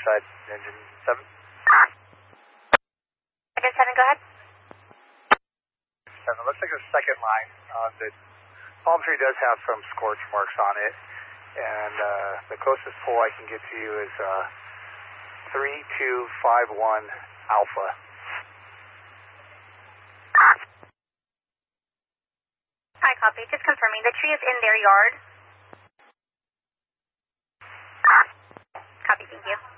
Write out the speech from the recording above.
side, engine 7. Engine 7, go ahead. 7, looks like a second line. The palm tree does have some scorch marks on it, and the closest pole I can get to you is 3251 Alpha. Hi, copy. Just confirming, the tree is in their yard. Copy, thank you.